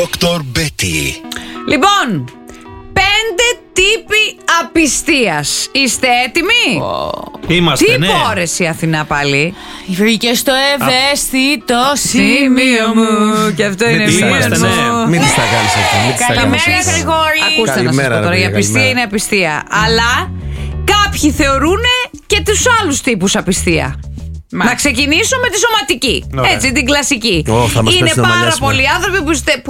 Dr. Betty. Λοιπόν, 5 τύποι απιστίας. Είστε έτοιμοι? Είμαστε, Τι ναι. πόρεση, Αθηνά, πάλι. Βρήκε το ευαίσθητο σημείο μου. Και αυτό είναι Είμαστε, μία ναι. μου. Μην τις τα κάνεις αυτά. Καλημέρα, Γρηγόρη. Ακούστε να σας Καλημέρα, πω τώρα, η ρε, απιστία καλημέρα. είναι απιστία. Αλλά κάποιοι θεωρούν και τους άλλους τύπους απιστία. Να ξεκινήσω με τη σωματική. Ωραία. Έτσι, την κλασική. Θα μας Είναι πέσει να πάρα μαλλιάσουμε. πολλοί άνθρωποι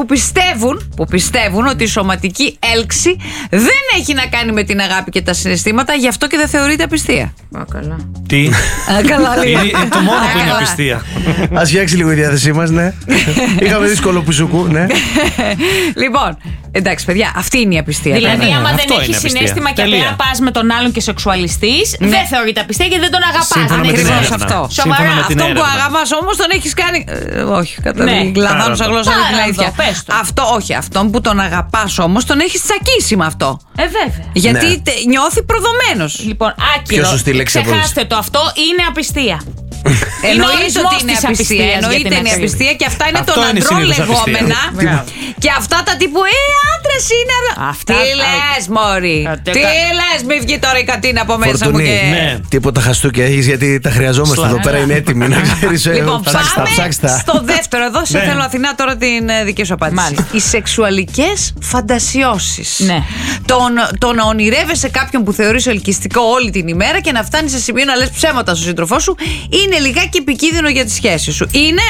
που πιστεύουν ότι η σωματική έλξη δεν έχει να κάνει με την αγάπη και τα συναισθήματα, γι' αυτό και δεν θεωρείται απιστία. Καλά. Τι. Καλά, λίγο. Είναι το μόνο που είναι Καλά. απιστία. Ας φτιάξει λίγο η διάθεσή μας, ναι. Είχαμε δύσκολο πουσουκού, ναι. Λοιπόν, εντάξει, παιδιά, αυτή είναι η απιστία. Δηλαδή, τώρα. άμα δεν αυτό είναι έχει απιστία. συναίσθημα και Τελεία. απλά πα με τον άλλον και σεξουαλιστής, δεν θεωρείται απιστία γιατί δεν τον Σύμφωνα αγαπά. με την Ακριβώς έρευνα. αυτό. Σύμφωνα Σοβαρά. με την Αυτό που έρευνα. αγαπάς όμως τον έχεις κάνει. Όχι, κατά Ναι. την λανθάνουσα Πάρα γλώσσα, είναι την Πάρα αλήθεια. εδώ, πες το. Αυτό, όχι. Αυτόν που τον αγαπάς όμως τον έχεις τσακίσει με αυτό. Βέβαια. Γιατί Ναι. νιώθει προδομένος. Λοιπόν, άκυρο. Πιο σωστή λέξη από όλες. Ξεχάστε το, αυτό είναι απιστία. Εννοείται ορισμός ότι είναι της απιστία. απιστίας, Εννοείται για την είναι ακρίβεια. απιστία και αυτά είναι Αυτό των είναι αντρών συνήθως λεγόμενα. Μπράβο. Και αυτά τα τύπου άντρας είναι. Αυτά- Τι λες, Μωρή. Αυτά- Τι λες, μη βγει τώρα η κατίνα από μέσα μου Φορτουνή, και. Ναι. τίποτα χαστούκια έχεις γιατί τα χρειαζόμαστε εδώ πέρα, είναι έτοιμοι να ξέρεις. Λοιπόν, Ψάξτε πάμε τα. στο δεύτερο. Εδώ σε Ναι. θέλω, Αθηνά, τώρα την δική σου απάντηση. Μάλιστα. Οι σεξουαλικές φαντασιώσεις. Ναι. Το να ονειρεύεσαι κάποιον που θεωρείς ελκυστικό όλη την ημέρα και να φτάνεις σε σημείο να λες ψέματα στον σύντροφό σου είναι λιγάκι επικίνδυνο για τη σχέση σου. Είναι.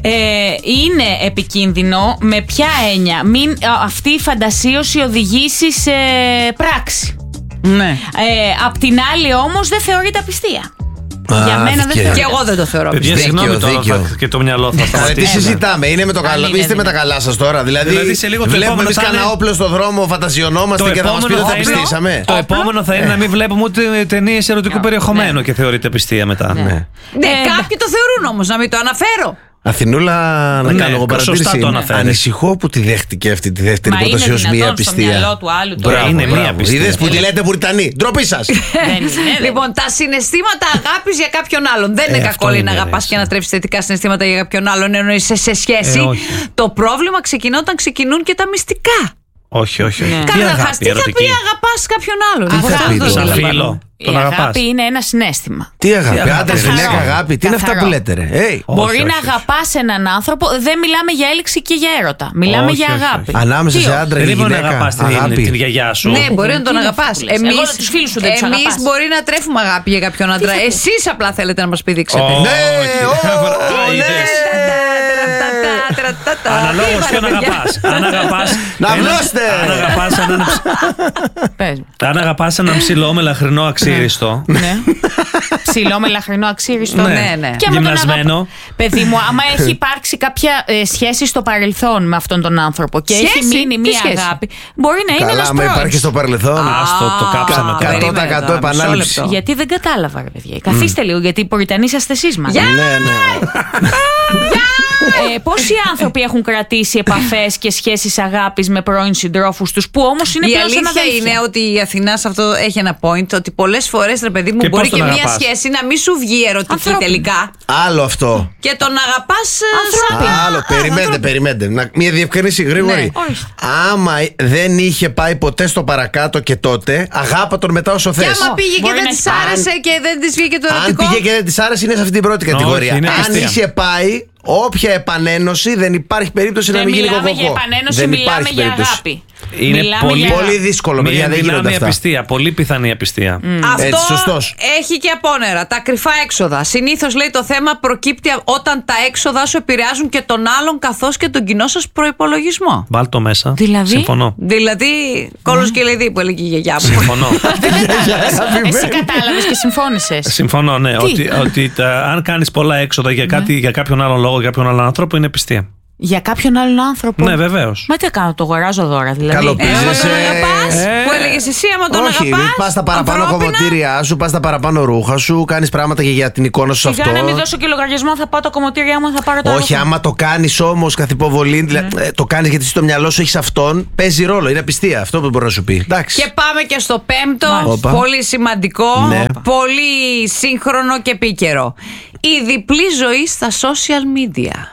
Είναι επικίνδυνο. Με ποια έννοια? Μην αυτή η φαντασίωση οδηγήσει σε πράξη. Ναι. Απ' την άλλη όμως δεν θεωρείται απιστία. Για μένα δεν δίκαιο. θεωρείται. Και εγώ δεν το θεωρώ Παιδιά, απιστία. συγγνώμη τώρα δίκαιο. και το μυαλό θα Τι σταματήσει. συζητάμε, είναι με το καλό. είναι, Είστε είναι. με τα καλά σας τώρα. Δηλαδή, σε λίγο το βλέπουμε επόμενο εμείς θα κανένα είναι- όπλο στο δρόμο, φαντασιωνόμαστε και θα μας πει ότι θα πιστήσαμε. Το επόμενο θα είναι να μην βλέπουμε ούτε ταινίες ερωτικού περιεχομένου και θεωρείται απιστία μετά. Ναι. Ναι, κάποιοι το θεωρούν όμως, να μην το αναφέρω. Αθηνούλα, να Ναι, κάνω εγώ σωστά παρατήρηση. το αναφέρεις. Ανησυχώ που τη δέχτηκε αυτή τη δεύτερη Μα είναι πρόταση ως μία δυνατόν στο απιστία. μυαλό του άλλου τώρα. Μπράβο, Είναι μία μπράβο. απιστία. Είδες που τη λέτε Πουριτανή. Ντροπή σας. Δεν είναι. Λοιπόν, τα συναισθήματα αγάπης για κάποιον άλλον. Δεν είναι αυτό κακό λέει, να είναι, αγαπάς ρε, και να τρέφεις θετικά συναισθήματα για κάποιον άλλον, ενώ είσαι σε σχέση. Όχι. Το πρόβλημα ξεκινά όταν ξεκινούν και τα μυστικά. Όχι. Τι Καταρχάς, αγάπη τι θα πει ερωτική. αγαπάς κάποιον άλλον. Τι θα Αυτό πει δεν τώρα. Σαν καταλαβαίνω. φίλο. Η Τον αγαπάς. αγάπη είναι ένα συναίσθημα. Τι αγάπη, αγάπη, άντρες, καθαρό. γυναίκα, αγάπη. Τι είναι αυτά που Καθαρό. λέτε, ρε. Όχι, Μπορεί να όχι. αγαπάς έναν άνθρωπο, δεν μιλάμε για έλξη και για έρωτα. Μιλάμε Όχι, για όχι, αγάπη. Ανάμεσα Τι σε όχι. άντρα και Δεν μπορεί να γυναίκα. αγαπάς την Αγάπη. γιαγιά σου. Ναι, μπορεί να τον Τι είναι αγαπάς. αυτό που λες. Εγώ τους φίλους σου δεν τους Εμείς αγαπάς. μπορεί να τρέφουμε αγάπη για κάποιον άντρα. Εσείς απλά θέλετε να μας πηδήξετε. Ναι, Αναλόγως ποιον αγαπάς. Αν αγαπάς. Να βλώστε! Πες μου. Αν αγαπάς έναν ψηλό μελαχρινό αξίριστο. Ναι. Ψηλό με λαχρινό αξίριστο. Ναι, ναι. Και άμα τον Γυμνασμένο. αγαπά- Παιδί μου, άμα έχει υπάρξει κάποια σχέση στο παρελθόν με αυτόν τον άνθρωπο και Σχέση? έχει μείνει Τι μία σχέση? αγάπη, μπορεί να είναι Καλά, ένας άμα υπάρχει πρώην. στο παρελθόν. Άστο, το κάψαμε τώρα. 100% επανάληψη. Γιατί δεν κατάλαβα, ρε παιδιά. Καθίστε λίγο, γιατί οι Πουριτανοί είσαστε εσείς μας. Γεια! Ναι, ναι. Πόσοι άνθρωποι έχουν κρατήσει επαφές και σχέσεις αγάπης με πρώην συντρόφους τους που όμως είναι Η πλέον αλήθεια συναδέλφια. είναι ότι η Αθηνά σε αυτό έχει ένα point, ότι πολλές φορές, ρε παιδί μου, Και μπορεί πώς και τον μια αγαπάς? σχέση να μην σου βγει ερωτική Ανθρώπινο. τελικά Άλλο αυτό. και τον αγαπάς Ανθρώπινο. σαν. Άλλο, περιμένετε. Μια διευκρίνηση γρήγορη. Ναι, ορίστε. Άμα δεν είχε πάει ποτέ στο παρακάτω και τότε, αγάπα τον μετά όσο Και θες. άμα πήγε και Μπορεί δεν να της έχει- άρεσε και δεν της βγήκε το Αν ερωτικό. πήγε και δεν της άρεσε, είναι σε αυτή την πρώτη κατηγορία. Όχι, είναι Αν απιστία. είχε πάει, όποια επανένωση δεν υπάρχει περίπτωση να Δεν μην γίνει μιλάμε κοκοκό. για επανένωση, Δεν μιλάμε υπάρχει για περίπτωση. αγάπη. Είναι Μιλάμε πολύ- για- Πολύ δύσκολο, παιδιά, Μια δεν γίνονται δυνάμει αυτά. απιστία. Πολύ πιθανή απιστία. Αυτό Έτσι, σωστός. έχει και απόνερα. Τα κρυφά έξοδα. Συνήθως λέει το θέμα προκύπτει όταν τα έξοδα σου επηρεάζουν και τον άλλον καθώς και τον κοινό σας προϋπολογισμό. Βάλ το μέσα. Δηλαδή? Συμφωνώ. Δηλαδή, κόλος και λεδί που έλεγε η γιαγιά μου. Συμφωνώ. Εσύ κατάλαβες και συμφώνησες. Συμφωνώ, ναι. Ότι αν κάνεις πολλά έξοδα για κάποιον άλλον λόγο, για κάποιον άλλον άνθρωπο, είναι πιστία. Για κάποιον άλλον άνθρωπο. Ναι, βεβαίως. Μα τι κάνω, το αγοράζω δώρα δηλαδή. Καλοπίζεσαι. Άμα τον αγαπάς, που έλεγες εσύ, άμα τον Όχι, αγαπάς, πας τα παραπάνω ανθρώπινα, κομμωτήριά σου, πας τα παραπάνω ρούχα σου, κάνεις πράγματα και για την εικόνα σου σε Σιγά αυτό. να μην δώσω και λογαριασμό, θα πάω τα κομμωτήριά μου, θα πάρω τα Όχι, ρούχα. άμα το κάνεις όμως καθ' υποβολή, το κάνεις γιατί στο μυαλό σου έχεις αυτόν, παίζει ρόλο. Είναι απιστία. Αυτό που μπορεί να σου πει. Εντάξει. Και πάμε και στο πέμπτο, Όπα. πολύ σημαντικό, Ναι. πολύ σύγχρονο και επίκαιρο. Η διπλή ζωή στα social media.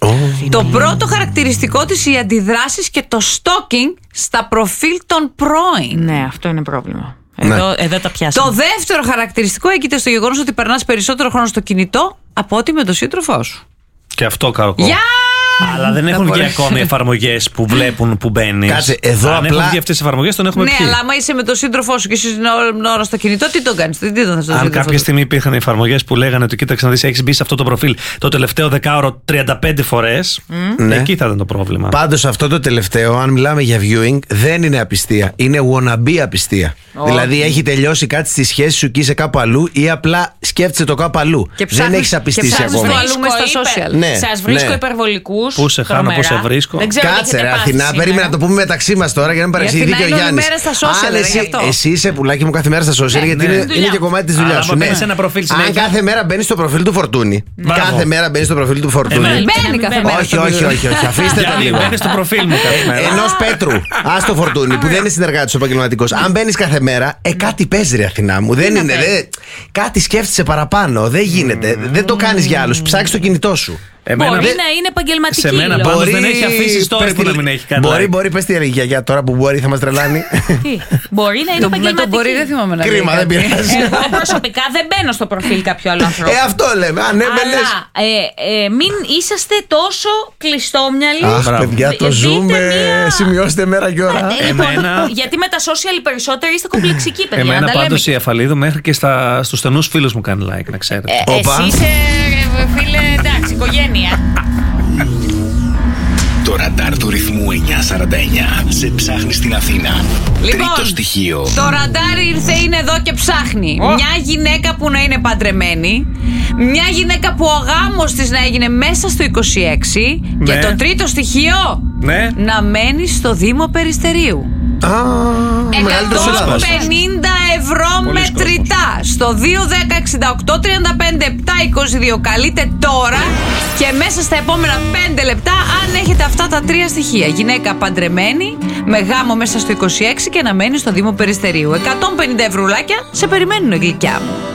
Το πρώτο χαρακτηριστικό της, οι αντιδράσεις και το stalking στα προφίλ των πρώην. Ναι, αυτό είναι πρόβλημα. Ναι. Εδώ τα πιάσαμε. Το δεύτερο χαρακτηριστικό έγκυται στο γεγονός ότι περνάς περισσότερο χρόνο στο κινητό από ότι με τον σύντροφό σου. Και αυτό κακό. Γεια! Αλλά δεν έχουν βγει ακόμη εφαρμογές που βλέπουν που μπαίνει. Κάτσε, εδώ αν απλά- έχουν βγει αυτές τις εφαρμογές, τον έχουμε Ναι, πιει. αλλά άμα είσαι με τον σύντροφό σου και είσαι την ώρα στο κινητό, τι τον κάνεις, τι τον θες στον Αν σύντροφό κάποια σου. στιγμή υπήρχαν εφαρμογές που λέγανε ότι κοίταξε να δεις, έχεις μπει σε αυτό το προφίλ το τελευταίο 10ωρο 35 φορές, Ναι. εκεί θα ήταν το πρόβλημα. Πάντως αυτό το τελευταίο, αν μιλάμε για viewing, δεν είναι απιστία. Είναι wannabe απιστία. Δηλαδή έχει τελειώσει κάτι στη σχέση σου και είσαι κάπου αλλού ή απλά σκέφτεσαι το κάπου αλλού. Και Δεν ψάχνεις- έχει απιστήσει και ψάχνεις ακόμα. το αλλού μες στα social. Ναι, Σας βρίσκω ναι. υπερβολικούς. Πού σε χάνω, τρομερά. πού σε βρίσκω. Δεν ξέρω τι Κάτσε, ρε έχετε πάθει Αθηνά, σήμερα. περίμενα να το πούμε μεταξύ μας τώρα για να μην παρεξηγηθεί Αθηνά και ο είναι όλη Γιάννης. μέρα στα social, Αν ρε, εσύ, γι' αυτό. εσύ είσαι πουλάκι μου κάθε μέρα στα social, γιατί ναι. είναι και κομμάτι τη δουλειά Αλλά σου. άμα Ναι. μπαίνεις σε ένα προφίλ Αν συνέχεια- κάθε μέρα μπαίνει στο προφίλ του Φορτούνη. Μπράβο. Κάθε μέρα μπαίνει στο προφίλ του Φορτούνη. Εμένα. Μπαίνει κάθε μέρα. Όχι, στο όχι, προφίλ. όχι, όχι. Αφήστε το Γιάννη, λίγο. μπαίνεις στο προφίλ μου κάθε μέρα. Ενός Πέτρου, ας το Φορτούνη, που δεν είναι συνεργάτης επαγγελματικός. Αν μπαίνει κάθε μέρα, κάτι παίζει, ρε Αθηνά μου. Δεν είναι. Κάτι σκέφτεσαι παραπάνω. Δεν γίνεται. Δεν το κάνεις για άλλους. Ψάξεις το κινητό σου. Εμένα Μπορεί δεν- να είναι επαγγελματική. Σε μένα λέω. Πάντως δεν έχει αφήσει stories που να μην έχει κάνει like. Μπορεί, πες τι έλεγε η γιαγιά τώρα που μπορεί, θα μας τρελάνει. Τι, μπορεί να είναι Με το επαγγελματική. μπορεί δεν θυμάμαι να λέει Κρίμα, δεν κάτι. πειράζει. Εγώ προσωπικά δεν μπαίνω στο προφίλ κάποιου άλλου ανθρώπου. Αυτό λέμε. Αν έμπαινες. Αλλά μην είσαστε τόσο κλειστόμυαλοι. Αχ, Μπράβο. παιδιά, το Δείτε ζούμε. μία- Σημειώστε μέρα και ώρα. Λοιπόν, Εμένα- γιατί με τα social οι περισσότεροι είστε κομπλεξικοί, παιδιά. Εμένα να τα λέμε. πάντως η Αφαλίδου μέχρι και στους στενούς φίλους μου κάνει like, να ξέρετε. Όπα. Εσύ είσαι, φίλε, εντάξει, οικογένεια. Το ραντάρ του ρυθμού 949 σε ψάχνει στην Αθήνα. Λοιπόν, Τρίτο στοιχείο. Το ραντάρ ήρθε, είναι εδώ και ψάχνει. Μια γυναίκα που να είναι παντρεμένη. Μια γυναίκα που ο γάμος της να έγινε μέσα στο 26. Ναι. Και το τρίτο στοιχείο, Ναι. να μένει στο Δήμο Περιστερίου. Μεγαλύτερο στην Ελλάδα. 150 ευρώ Πολύς μετρητά στο 210 68 35 7 22. Καλείτε τώρα και μέσα στα επόμενα 5 λεπτά αν έχετε αυτά τα τρία στοιχεία. Γυναίκα παντρεμένη, με γάμο μέσα στο 26 και να μένει στο Δήμο Περιστερίου. 150 ευρουλάκια σε περιμένουν, γλυκιά μου.